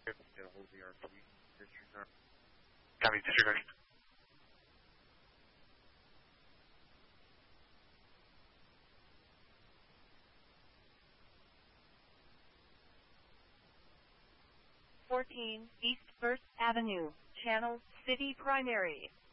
Get a hold of the RP. Disregard. Copy, disregard. East First Avenue, Channel City Primary.